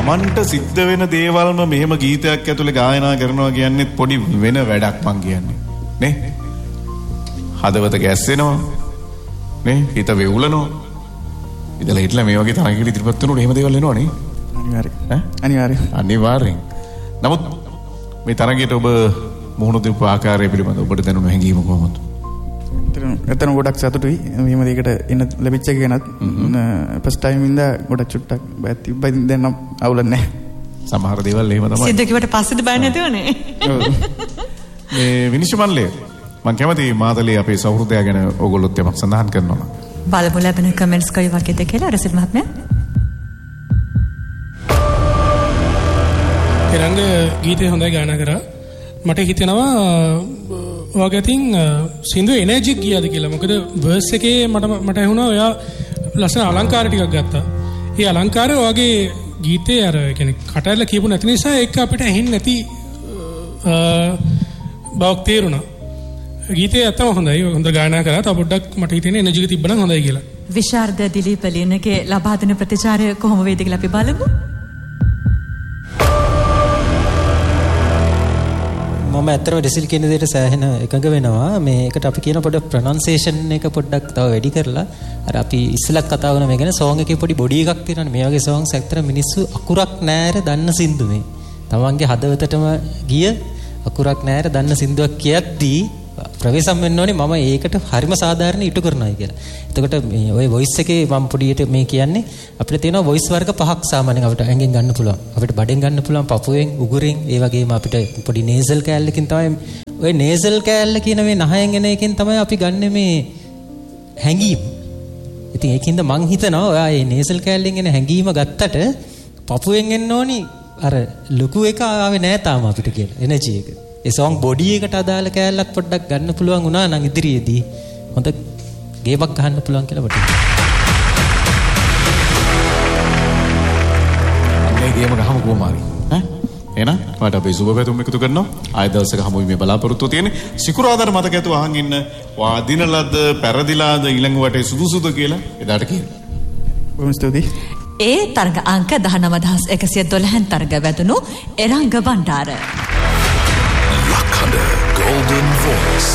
Tamanta සිද්ධ වෙන දේවල්ම මෙහෙම ගීතයක් ඇතුලේ ගායනා කරනවා කියන්නේ පොඩි වෙන වැඩක් මං කියන්නේ. නේ? හදවත ගැස්සෙනවා. නේ? හිත වෙවුලනවා. ඉතලා හිටලා මේ වගේ තරඟයකට ඉදිරිපත් වෙනකොට එහෙම දේවල් එනවා නේ? අනිවාර්යෙන්. නමුත් මේ තරඟයට ඔබ මුහුණ දීපු ආකාරය පිළිබඳව ඔබට දැනුණු හැඟීම කොහොමද? එතන ගොඩක් සතුටුයි. මෙහෙම දෙයකට එන්න ලැබිච්ච එක ගැනත් ෆස්ට් ටයිම් ඉඳ ගොඩක් චුට්ටක් බය තිබ්බයි දැන් නම් අවුලක් නැහැ. සමහර දේවල් එහෙම තමයි. සිද්ධ කිව්වට පස්සේද බය නැතිවනේ. මේ විනිශ්චයමල්ලේ මම කැමතියි මාතලේ අපේ සෞහෘදය ගැන ඕගොල්ලොත් යමක් සඳහන් කරනවා. බලමු ලැබෙන කමෙන්ට්ස් කයි වගේද කියලා රසිල් මහත්මයා. තරංග ගීතය හොඳයි ගායනා කරා. මට හිතෙනවා ඔයාගේ තින් සින්දු එනර්ජික් ගියාද කියලා. මොකද වර්ස් එකේ මට ඇහුණා ඔයා ලස්සන අලංකාර ටිකක් ගත්තා. ඒ අලංකාරය ඔයාගේ ගීතේ අර කියන්නේ කටහඬ කියපු නැති නිසා ඒක අපිට ඇහෙන්නේ නැති බවක් තේරුණා. ගීතේ ඇත්තම හොඳයි. හොඳ ගායනා කරා. තව පොඩ්ඩක් මට හිතෙන්නේ එනර්ජි එක තිබ්බනම් හොඳයි කියලා. විශාරද දිලීප ලියනගේ ලබා දෙන ප්‍රතිචාරය කොහොම වේද කියලා අපි බලමු. මම ඇත්තටම රිසිල් කියන දෙයට සෑහෙන එකඟ වෙනවා. මේකට අපි කියන පොඩ ප්‍රොනන්සියේෂන් එක පොඩ්ඩක් තව වැඩි කරලා අර අපි ඉස්සෙල්ලා කතා කරන මේ ගැන සෝං එකේ පොඩි බොඩි එකක් තියෙනවානේ. මේ වගේ සෝංස් ඇත්තට මිනිස්සු අකුරක් නැර දන්න සින්දු මේ. තමන්ගේ හදවතටම ගිය අකුරක් නැර දන්න සින්දුවක් කියද්දී ප්‍රවේශම් වෙන්න ඕනේ මම ඒකට හරිම සාධාරණ ඉටු කරනවා කියලා. එතකොට මේ ওই වොයිස් එකේ මම පොඩියට මේ කියන්නේ අපිට තියෙනවා වොයිස් වර්ග පහක් සාමාන්‍යයෙන් අපිට ඇඟෙන් ගන්න පුළුවන්. අපිට බඩෙන් ගන්න පුළුවන්, පපුවෙන්, උගුරෙන්, ඒ වගේම අපිට පොඩි නේසල් කෑල්ලකින් තමයි ওই නේසල් කෑල්ල කියන මේ නහයෙන් එන එකෙන් තමයි අපි ගන්න මේ හැඟීම. ඉතින් ඒකින්ද මං හිතනවා ඔයා මේ නේසල් කෑල්ලෙන් එන හැඟීම ගත්තට පපුවෙන් එන්න ඕනි අර ලොකු එක ආවේ නෑ තාම අපිට කියලා එනර්ජි එක. ඒ සෝං බොඩි එකට අදාළ කෑල්ලක් පොඩ්ඩක් ගන්න පුළුවන් වුණා නම් ඉදිරියේදී හොඳ ගේමක් ගහන්න පුළුවන් කියලා මට හිතෙනවා. මේ ගේම ගහමු කොමාරි. එහෙනම් මට අපි සුබ පැතුම් එකතු කරනවා. ආය දවසක හමුයි මේ බලාපොරොත්තු තියෙන්නේ. සිකුරාදාට මතක ඇතුව අහන් ඉන්න වාදිනලද පෙරදිලාද ඊළඟ වටේ සුදුසුද කියලා එදාට කියන්න. බොහොම ස්තුතියි. ඒ තරග අංක 19112 තරග වැදුණු Eranga Bandara. Lakanda Golden Voice.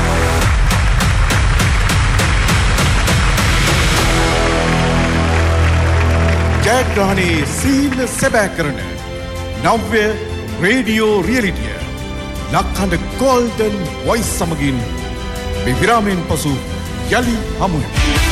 ජයග්‍රහණයේ සීල සැබෑ කරන නව්‍ය රේඩියෝ රියලිටිය ලක්හඬ ගෝල්ඩන් වොයිස් සමගින් විරාමයෙන් පසු යලි හමුවෙමු.